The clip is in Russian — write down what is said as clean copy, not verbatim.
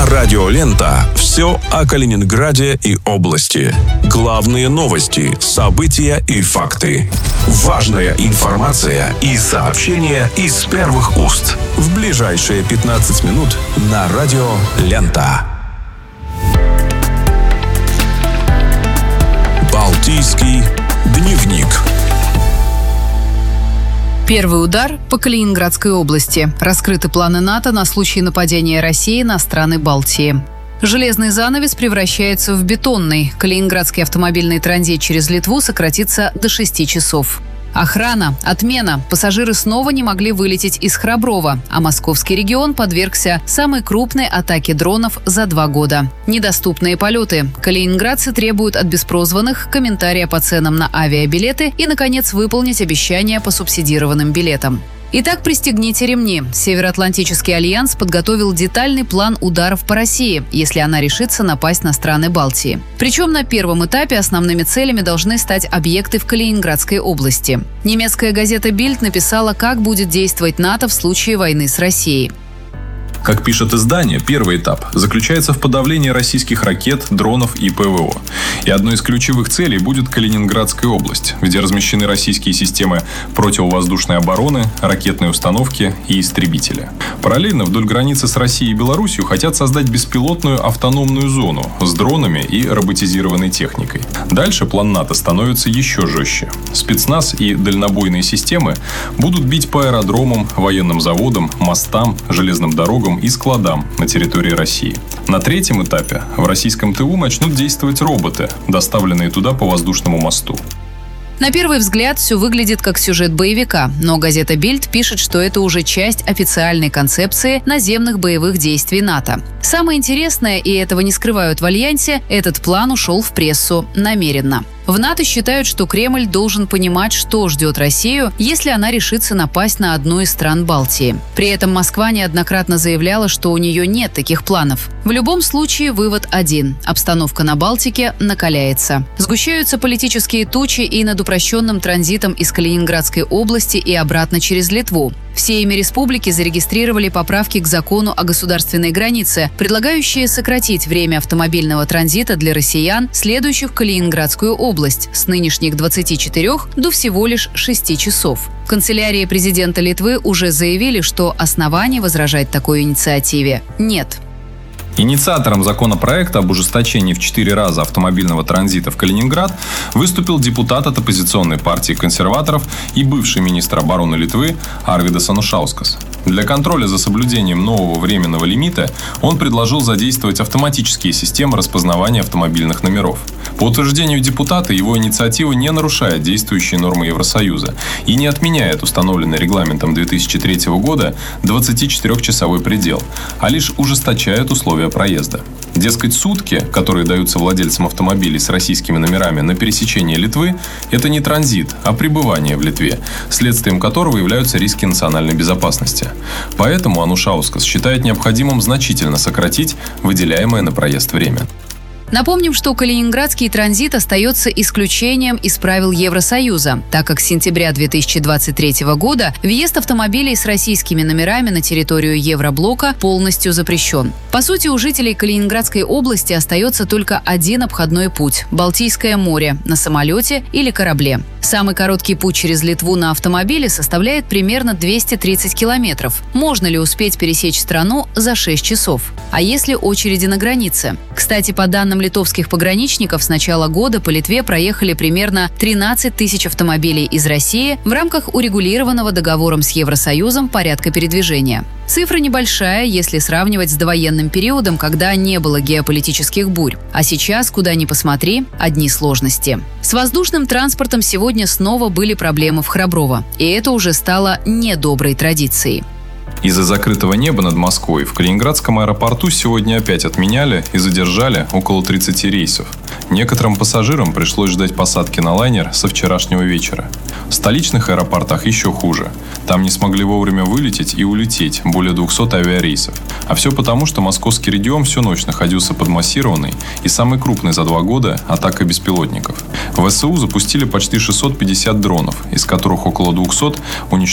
На радио «Лента» все о Калининграде и области. Главные новости, события и факты. Важная информация и сообщения из первых уст. В ближайшие 15 минут на радио «Лента». Балтийский дневник. Первый удар по Калининградской области. Раскрыты планы НАТО на случай нападения России на страны Балтии. Железный занавес превращается в бетонный. Калининградский автомобильный транзит через Литву сократится до 6 часов. Охрана. Отмена. Пассажиры снова не могли вылететь из Храброва, а московский регион подвергся самой крупной атаке дронов за 2 года. Недоступные полеты. Калининградцы требуют от беспрозванных комментария по ценам на авиабилеты и, наконец, выполнить обещания по субсидированным билетам. Итак, пристегните ремни. Североатлантический альянс подготовил детальный план ударов по России, если она решится напасть на страны Балтии. Причем на первом этапе основными целями должны стать объекты в Калининградской области. Немецкая газета Bild написала, как будет действовать НАТО в случае войны с Россией. Как пишет издание, первый этап заключается в подавлении российских ракет, дронов и ПВО. И одной из ключевых целей будет Калининградская область, где размещены российские системы противовоздушной обороны, ракетные установки и истребители. Параллельно вдоль границы с Россией и Беларусью хотят создать беспилотную автономную зону с дронами и роботизированной техникой. Дальше план НАТО становится еще жестче. Спецназ и дальнобойные системы будут бить по аэродромам, военным заводам, мостам, железным дорогам и складам на территории России. На третьем этапе в российском ТУ начнут действовать роботы, доставленные туда по воздушному мосту. На первый взгляд все выглядит как сюжет боевика, но газета Bild пишет, что это уже часть официальной концепции наземных боевых действий НАТО. Самое интересное, и этого не скрывают в Альянсе, этот план ушел в прессу намеренно. В НАТО считают, что Кремль должен понимать, что ждет Россию, если она решится напасть на одну из стран Балтии. При этом Москва неоднократно заявляла, что у нее нет таких планов. В любом случае, вывод один. Обстановка на Балтике накаляется. Сгущаются политические тучи и над упрощенным транзитом из Калининградской области и обратно через Литву. В Сейме Республики зарегистрировали поправки к закону о государственной границе, предлагающие сократить время автомобильного транзита для россиян, следующих в Калининградскую область, с нынешних 24 до всего лишь 6 часов. В канцелярии президента Литвы уже заявили, что оснований возражать такой инициативе нет. Инициатором законопроекта об ужесточении в 4 раза автомобильного транзита в Калининград выступил депутат от оппозиционной партии консерваторов и бывший министр обороны Литвы Арвидас Анушаускас. Для контроля за соблюдением нового временного лимита он предложил задействовать автоматические системы распознавания автомобильных номеров. По утверждению депутата, его инициатива не нарушает действующие нормы Евросоюза и не отменяет установленный регламентом 2003 года 24-часовой предел, а лишь ужесточает условия проезда. Дескать, сутки, которые даются владельцам автомобилей с российскими номерами на пересечение Литвы, это не транзит, а пребывание в Литве, следствием которого являются риски национальной безопасности. Поэтому Анушаускас считает необходимым значительно сократить выделяемое на проезд время. Напомним, что калининградский транзит остается исключением из правил Евросоюза, так как с сентября 2023 года въезд автомобилей с российскими номерами на территорию Евроблока полностью запрещен. По сути, у жителей Калининградской области остается только один обходной путь – Балтийское море на самолете или корабле. Самый короткий путь через Литву на автомобиле составляет примерно 230 километров. Можно ли успеть пересечь страну за 6 часов? А если очереди на границе? Кстати, по данным литовских пограничников, с начала года по Литве проехали примерно 13 тысяч автомобилей из России в рамках урегулированного договором с Евросоюзом порядка передвижения. Цифра небольшая, если сравнивать с довоенным периодом, когда не было геополитических бурь. А сейчас, куда ни посмотри, одни сложности. С воздушным транспортом сегодня снова были проблемы в Храброво, и это уже стало недоброй традицией. Из-за закрытого неба над Москвой в Калининградском аэропорту сегодня опять отменяли и задержали около 30 рейсов. Некоторым пассажирам пришлось ждать посадки на лайнер со вчерашнего вечера. В столичных аэропортах еще хуже. Там не смогли вовремя вылететь и улететь более 200 авиарейсов. А все потому, что московский регион всю ночь находился под массированной и самой крупной за 2 года атакой беспилотников. В ВСУ запустили почти 650 дронов, из которых около 200 уничтожили